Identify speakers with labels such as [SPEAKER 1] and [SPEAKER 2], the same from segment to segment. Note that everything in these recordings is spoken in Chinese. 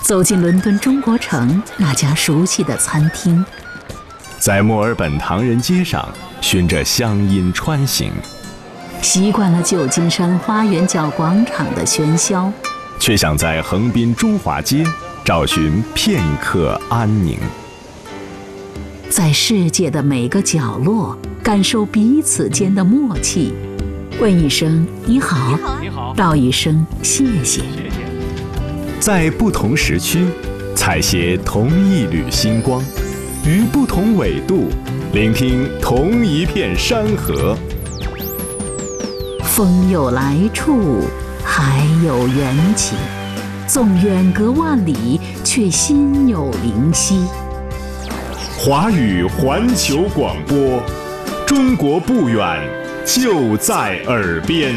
[SPEAKER 1] 走进伦敦中国城那家熟悉的餐厅，
[SPEAKER 2] 在墨尔本唐人街上循着乡音穿行，
[SPEAKER 1] 习惯了旧金山花园角广场的喧嚣，
[SPEAKER 2] 却想在横滨中华街找寻片刻安宁。
[SPEAKER 1] 在世界的每个角落感受彼此间的默契，问一声你好，道一声谢谢。
[SPEAKER 2] 在不同时区采撷同一缕星光，于不同纬度聆听同一片山河。
[SPEAKER 1] 风有来处，海有缘起，纵远隔万里，却心有灵犀。
[SPEAKER 2] 华语环球广播，中国不远，就在耳边。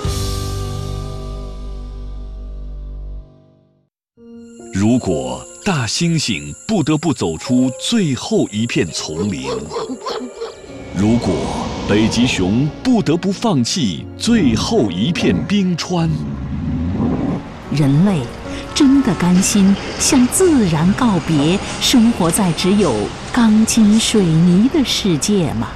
[SPEAKER 3] 如果大猩猩不得不走出最后一片丛林，如果北极熊不得不放弃最后一片冰川，
[SPEAKER 1] 人类真的甘心向自然告别，生活在只有钢筋水泥的世界吗？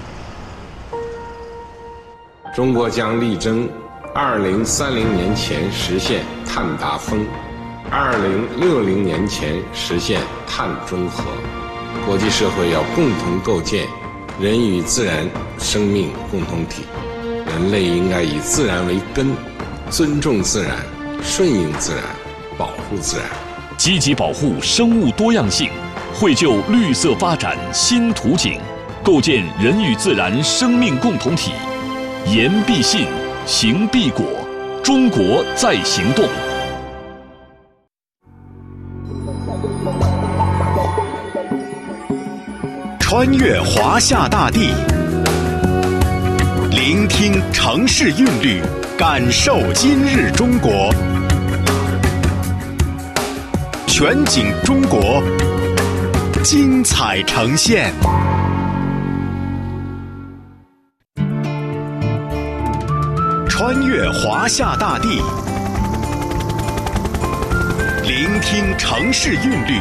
[SPEAKER 4] 中国将力争2030年前实现碳达峰，2060年前实现碳中和。国际社会要共同构建人与自然生命共同体，人类应该以自然为根，尊重自然，顺应自然，保护自然，
[SPEAKER 3] 积极保护生物多样性，绘就绿色发展新图景，构建人与自然生命共同体。言必信，行必果，中国在行动。
[SPEAKER 5] 穿越华夏大地，聆听城市韵律，感受今日中国。全景中国，精彩呈现。穿越华夏大地，聆听城市韵律，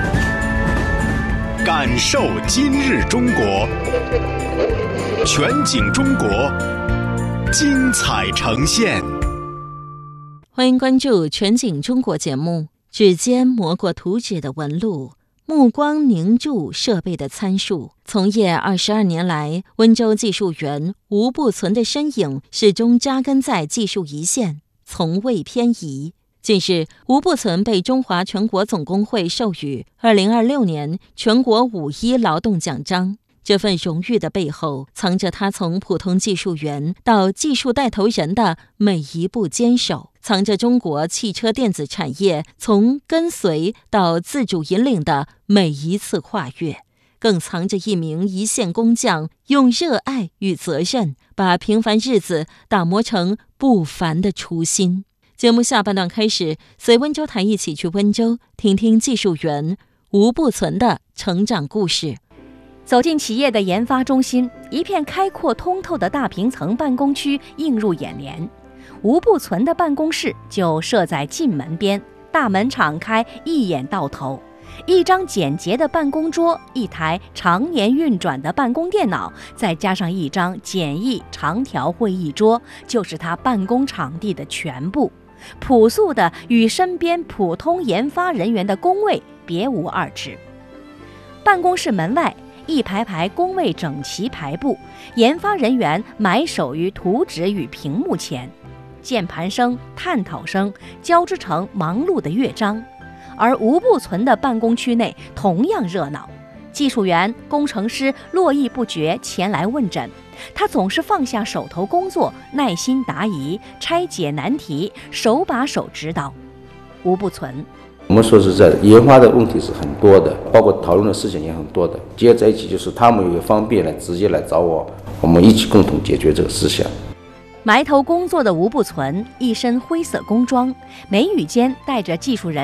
[SPEAKER 5] 感受今日中国。全景中国，精彩呈现。
[SPEAKER 1] 欢迎关注全景中国节目。指尖磨过图纸的纹路，目光凝注设备的参数。从业22年来，温州技术员吴步存的身影始终扎根在技术一线，从未偏移。近日，吴步存被中华全国总工会授予2026年全国5·1劳动奖章。这份荣誉的背后，藏着他从普通技术员到技术带头人的每一步坚守，藏着中国汽车电子产业从跟随到自主引领的每一次跨越，更藏着一名一线工匠用热爱与责任，把平凡日子打磨成不凡的初心。节目下半段开始，随温州台一起去温州，听听技术员吴步存的成长故事。
[SPEAKER 6] 走进企业的研发中心，一片开阔通透的大平层办公区映入眼帘。吴步存的办公室就设在进门边，大门敞开，一眼到头。一张简洁的办公桌，一台常年运转的办公电脑，再加上一张简易长条会议桌，就是他办公场地的全部。朴素的与身边普通研发人员的工位别无二致。办公室门外，一排排工位整齐排布，研发人员埋首于图纸与屏幕前，键盘声、探讨声交织成忙碌的乐章。而吴步存的办公区内同样热闹，技术员、工程师络绎不绝前来问诊，他总是放下手头工作，耐心答疑，拆解难题，手把手指导。吴步存，
[SPEAKER 7] 我们说实在的，研发的问题是很多的，包括讨论的事情也很多的，结合在一起就是他们有方便来直接来找我，我们一起共同解决这个事项。
[SPEAKER 6] 埋头工作的吴步存一身灰色工装，眉宇间带着技术人